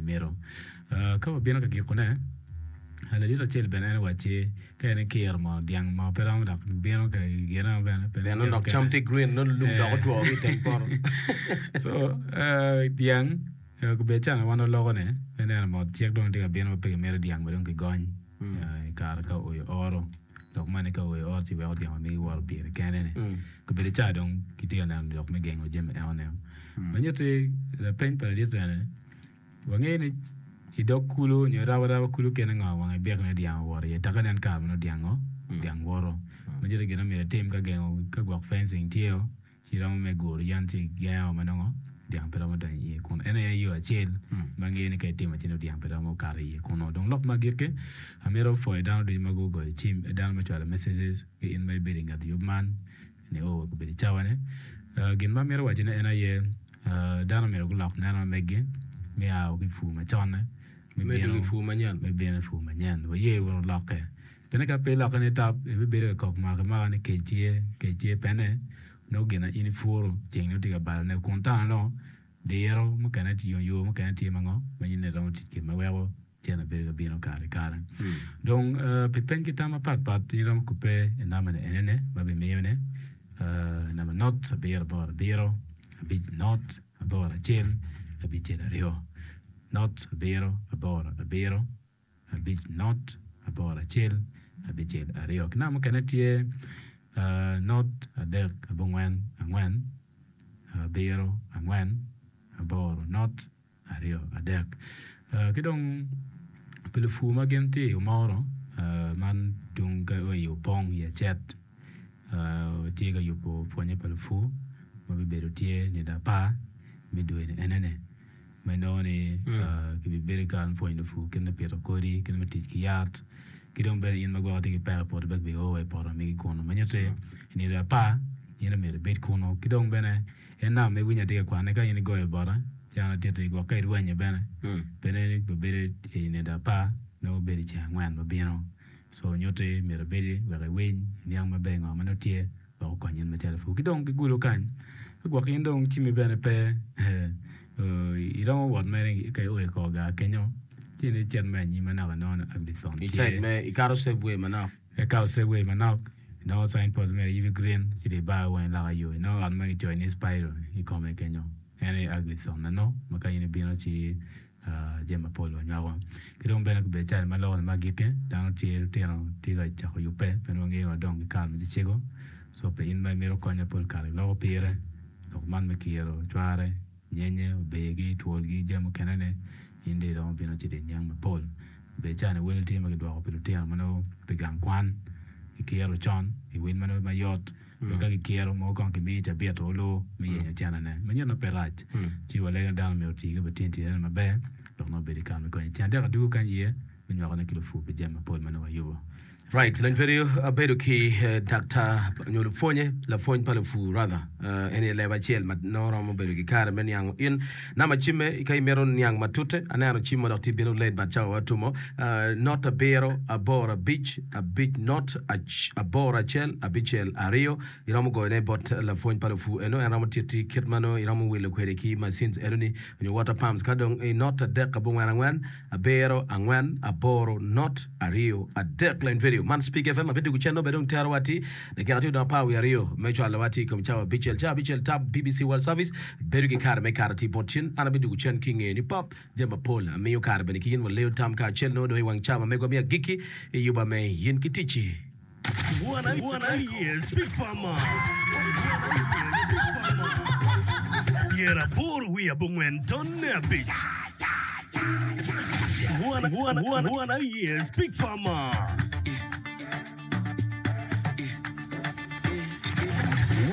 mero ka bien ka gikone ala dira chel benen wache kene kier mo diang mo peram dak bien ka gena ben no nok chamti green no lum da to wi tempor so diang ko be chan wana logo ne ene mo tiek don diga bien mo pe mero diang mo don ki gon kar ka o oro dok mane ka o oro ti wa diang mi war bi kene ne ko be cha don ki ti na dok me gengo jem e onem manyote la pen para dita ne wangene idok kulo ni rawa kulo kene nga wang bek na diang war ye takanen ka no diango diang woro manyote gena mi team ka gengo ka gwak fencing tio ti ram me gor yanti gea manongo diang pera mo dan ye kon ene yo achel mangene ka team achino diang pera mo kare ye kono don lok magike amero for down do mago go team down ma chala messages in my bidding at you man ne o ko be chawane gin ma mero wajina ena ye dana mero gulak nana mege mi a o fu ma chana me fu manyan me bien fu manyan wo ye wo lakke pene ka pe lakane tap e be ko ma ne ketie pene no gena in furo jeng no diga bal ne kontana no de yero mo kana ti yo mo kana ti mango manyin ne ron ti ke ma wewo tiena be ga bino kare donc pe pen ki tama pat ti ram coupe na mane enene ba be meyone na not beer bor biro a bit not a bor a chel a bit chel rio not biro a bor a biro a bit not a bor a chel a bit chel rio na mo kana tie not a dek a bongwen a ngwen a biro a ngwen a bor not a rio a dek kidong pelefu magenti o moro man dung ka o yo pong ye chat tiega yupo ponye pelefu mabibero tie ni da pa midwe ne enene menoni kibibere kan point fu kenne peto kori kenne matis ki yat kidong ber in magwati ki pa por bek be o e por mi kono manyote ni da pa ina mere bet kono kidong bene ena me winya de kwa ne ka yin go e bora jana tete go kai ruanya bene bene bibere ni da pa no beri cha ngwan mabino so nyote mere beri were wen nyang mabenga manotie ba ko nyin metel fu kidong ki gulo kan gwa kin dong chimi bene pe iro wat mere kai o ko ga kenyo chini chen me nyi mana no abithon i chat me i karo se we mana no sign pos me even green ti de ba wen la yo no an me join inspire i come kenyo ene abithon no makai ni bino chi jema polo nyawa kidong bene ko be chan malo na magike dan ti no ti ga cha ko yupe pero ngi no dong ka mi chego so pe in mai mero konya pol kale lo pire lo man me kiero tware nyenye begi tuolgi jema kenane inde do bino ti de nyang me pol be chan wel ti ma do ko pe ti mano pe gang kwan kiero chon I win mano ma yot be ka kiero mo kon ki mi cha beto lo mi ye chana ne me no perat ti wale dan me ti ga betin ti na be no be kan ko ti ande du kan ye me no na kilo fu be jema pol mano wa yubo right then video abedo ki Dr. nyolo fonye la fonye pale fu rather ene leba chel mat no romo bedo ki kare men yang in na machime kai meron yang matute anaro chimo dr biro led ba chawa tumo not a bero a bora beach not a bora chel a bichel ario iramo go ne bot la fonye pale fu eno iramo titi kitmano iramo wile kwere ki machines eroni nyo water pumps kadong not a deck a bungwan a bero angwan a boro not a rio a deck line video man speak FM abedu kucheno bedong tarwati de kati do pa we rio mecho alawati kumchawa bichel tab BBC World Service berugi kar me karati botchin ana bedu kuchen king ni pop jemba pol amiyo kar ben kin wo leo tam ka chel no do wang chama me gomia giki yuba me yin kitichi Wanna hear speak farmer Yera bor we abungwen tonne bitch Wanna hear speak farmer